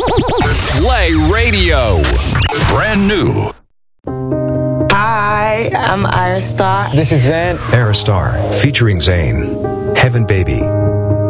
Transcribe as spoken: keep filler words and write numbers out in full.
Play Radio. Brand new. Hi, I'm Iris Star. This is Zayn. Aristar, featuring Zayn. Heaven Baby.